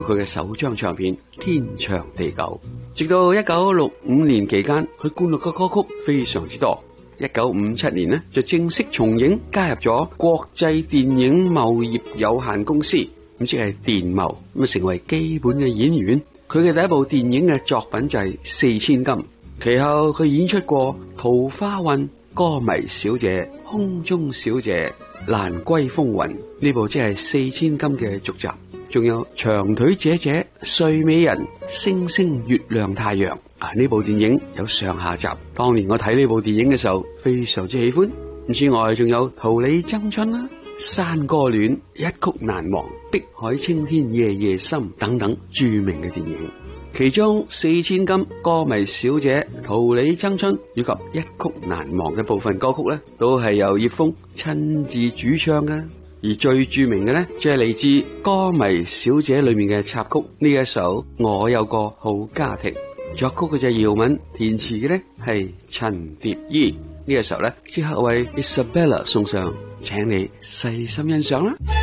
佢嘅首張唱片《天長地久》。直到1965年期間，佢灌錄嘅歌曲非常之多。1957年呢，就正式從影加入咗國際電影貿業有限公司，咁即係電貿，咁成為基本嘅演員。佢嘅第一部電影嘅作品就係《四千金》，其後佢演出過《桃花運》、《歌迷小姐》、《空中小姐》、《蘭桂風雲》呢部即係《四千金》嘅續集，仲有《長腿姐姐》、《睡美人》、《星星月亮太陽》。呢部電影有上下集，當年我睇呢部電影嘅時候非常之喜歡。之外仲有《桃李爭春》啦、《山歌戀》、《一曲難忘》、《碧海青天夜夜心》等等著名嘅電影。其中《四千金》、《歌迷小姐》、《桃李爭春》以及《一曲難忘》嘅部分歌曲呢，都係由葉楓親自主唱嘅。而最著名嘅呢，就係嚟自《歌迷小姐》裏面嘅插曲，呢一首《我有個好家庭》。作曲嘅就係姚敏，填詞嘅呢係陳蝶衣。呢個時候呢，即刻為 Isabella 送上，請你細心欣賞啦。